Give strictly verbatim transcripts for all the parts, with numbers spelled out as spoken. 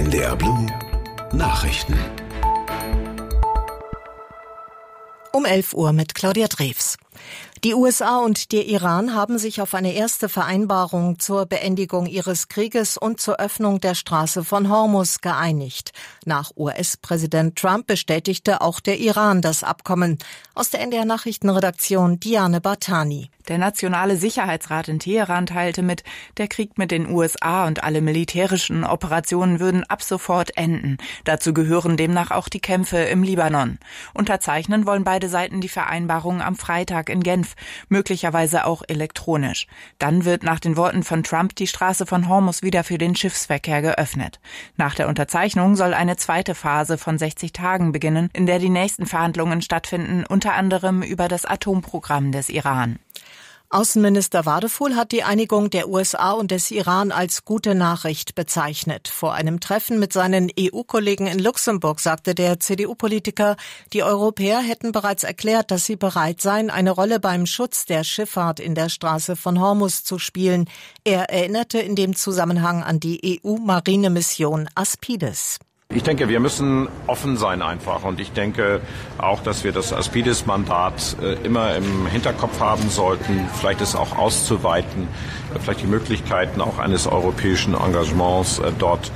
N D R Blue Nachrichten. Um elf Uhr mit Claudia Drews. Die U S A und der Iran haben sich auf eine erste Vereinbarung zur Beendigung ihres Krieges und zur Öffnung der Straße von Hormuz geeinigt. Nach U S-Präsident Trump bestätigte auch der Iran das Abkommen. Aus der N D R-Nachrichtenredaktion Diane Bartani. Der Nationale Sicherheitsrat in Teheran teilte mit, der Krieg mit den U S A und alle militärischen Operationen würden ab sofort enden. Dazu gehören demnach auch die Kämpfe im Libanon. Unterzeichnen wollen beide Seiten die Vereinbarung am Freitag in Genf, möglicherweise auch elektronisch. Dann wird nach den Worten von Trump die Straße von Hormuz wieder für den Schiffsverkehr geöffnet. Nach der Unterzeichnung soll eine zweite Phase von sechzig Tagen beginnen, in der die nächsten Verhandlungen stattfinden, unter anderem über das Atomprogramm des Iran. Außenminister Wadefuhl hat die Einigung der U S A und des Iran als gute Nachricht bezeichnet. Vor einem Treffen mit seinen E U-Kollegen in Luxemburg sagte der C D U-Politiker, die Europäer hätten bereits erklärt, dass sie bereit seien, eine Rolle beim Schutz der Schifffahrt in der Straße von Hormuz zu spielen. Er erinnerte in dem Zusammenhang an die E U-Marinemission Aspides. Ich denke, wir müssen offen sein einfach, und ich denke auch, dass wir das Aspides-Mandat äh, immer im Hinterkopf haben sollten, vielleicht es auch auszuweiten, äh, vielleicht die Möglichkeiten auch eines europäischen Engagements äh, dort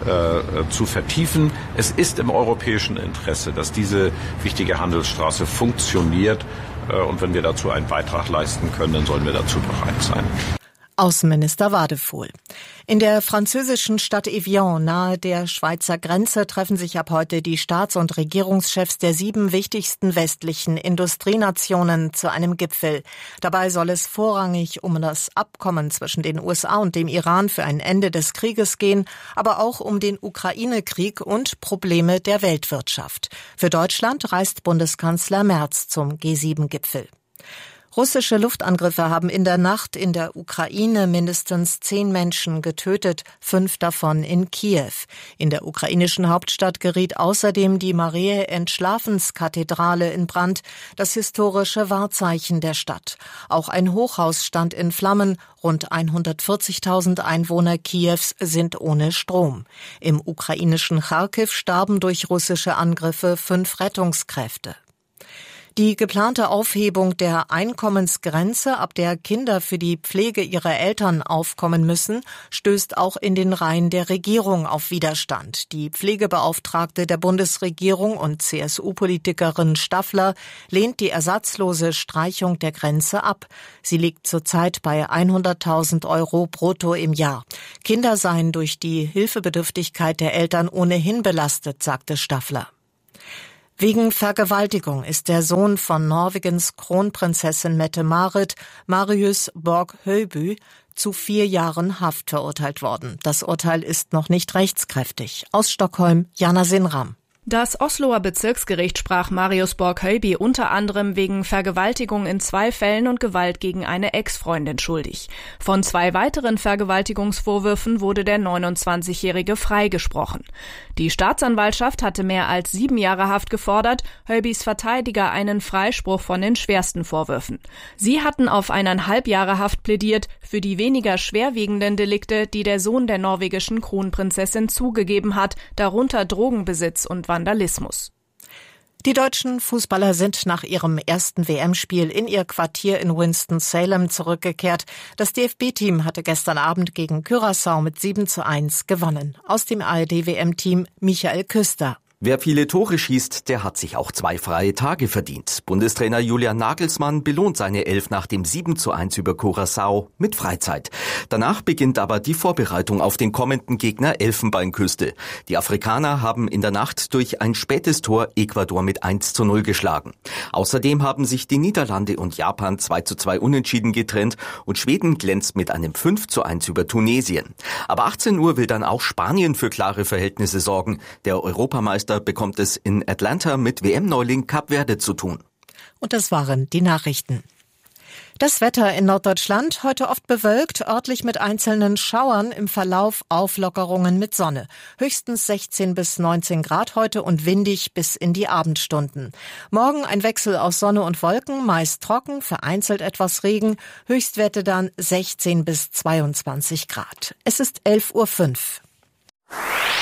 äh, zu vertiefen. Es ist im europäischen Interesse, dass diese wichtige Handelsstraße funktioniert, äh, und wenn wir dazu einen Beitrag leisten können, dann sollen wir dazu bereit sein. Außenminister Wadefuhl. In der französischen Stadt Evian nahe der Schweizer Grenze treffen sich ab heute die Staats- und Regierungschefs der sieben wichtigsten westlichen Industrienationen zu einem Gipfel. Dabei soll es vorrangig um das Abkommen zwischen den U S A und dem Iran für ein Ende des Krieges gehen, aber auch um den Ukraine-Krieg und Probleme der Weltwirtschaft. Für Deutschland reist Bundeskanzler Merz zum G sieben Gipfel. Russische Luftangriffe haben in der Nacht in der Ukraine mindestens zehn Menschen getötet, fünf davon in Kiew. In der ukrainischen Hauptstadt geriet außerdem die Mariä-Entschlafens-Kathedrale in Brand, das historische Wahrzeichen der Stadt. Auch ein Hochhaus stand in Flammen. Rund hundertvierzigtausend Einwohner Kiews sind ohne Strom. Im ukrainischen Charkiw starben durch russische Angriffe fünf Rettungskräfte. Die geplante Aufhebung der Einkommensgrenze, ab der Kinder für die Pflege ihrer Eltern aufkommen müssen, stößt auch in den Reihen der Regierung auf Widerstand. Die Pflegebeauftragte der Bundesregierung und C S U-Politikerin Staffler lehnt die ersatzlose Streichung der Grenze ab. Sie liegt zurzeit bei hunderttausend Euro brutto im Jahr. Kinder seien durch die Hilfebedürftigkeit der Eltern ohnehin belastet, sagte Staffler. Wegen Vergewaltigung ist der Sohn von Norwegens Kronprinzessin Mette-Marit, Marius Borg-Høiby, zu vier Jahren Haft verurteilt worden. Das Urteil ist noch nicht rechtskräftig. Aus Stockholm, Jana Sinram. Das Osloer Bezirksgericht sprach Marius Borg-Høiby unter anderem wegen Vergewaltigung in zwei Fällen und Gewalt gegen eine Ex-Freundin schuldig. Von zwei weiteren Vergewaltigungsvorwürfen wurde der neunundzwanzigjährige freigesprochen. Die Staatsanwaltschaft hatte mehr als sieben Jahre Haft gefordert, Høibys Verteidiger einen Freispruch von den schwersten Vorwürfen. Sie hatten auf eineinhalb Jahre Haft plädiert für die weniger schwerwiegenden Delikte, die der Sohn der norwegischen Kronprinzessin zugegeben hat, darunter Drogenbesitz und Vandalismus. Die deutschen Fußballer sind nach ihrem ersten W M-Spiel in ihr Quartier in Winston-Salem zurückgekehrt. Das D F B-Team hatte gestern Abend gegen Curaçao mit sieben zu eins gewonnen. Aus dem A R D-W M-Team Michael Küster. Wer viele Tore schießt, der hat sich auch zwei freie Tage verdient. Bundestrainer Julian Nagelsmann belohnt seine Elf nach dem sieben zu eins über Curaçao mit Freizeit. Danach beginnt aber die Vorbereitung auf den kommenden Gegner Elfenbeinküste. Die Afrikaner haben in der Nacht durch ein spätes Tor Ecuador mit eins zu null geschlagen. Außerdem haben sich die Niederlande und Japan zwei zu zwei unentschieden getrennt und Schweden glänzt mit einem fünf zu eins über Tunesien. Aber achtzehn Uhr will dann auch Spanien für klare Verhältnisse sorgen. Der Europameister bekommt es in Atlanta mit W M-Neuling Kap Verde zu tun. Und das waren die Nachrichten. Das Wetter in Norddeutschland heute oft bewölkt, örtlich mit einzelnen Schauern, im Verlauf Auflockerungen mit Sonne. Höchstens sechzehn bis neunzehn Grad heute und windig bis in die Abendstunden. Morgen ein Wechsel aus Sonne und Wolken, meist trocken, vereinzelt etwas Regen, Höchstwerte dann sechzehn bis zweiundzwanzig Grad. Es ist elf Uhr fünf.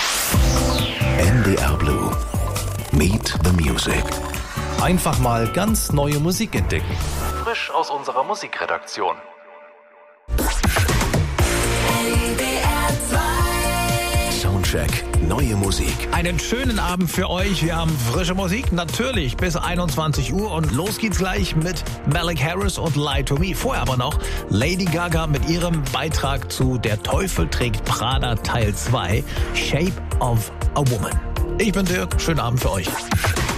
N D R Blue. Meet the Music. Einfach mal ganz neue Musik entdecken. Frisch aus unserer Musikredaktion. Soundcheck. Neue Musik. Einen schönen Abend für euch. Wir haben frische Musik, natürlich bis einundzwanzig Uhr. Und los geht's gleich mit Malik Harris und Lie to Me. Vorher aber noch Lady Gaga mit ihrem Beitrag zu Der Teufel trägt Prada Teil zwei, Shape of a Woman. Ich bin Dirk, schönen Abend für euch.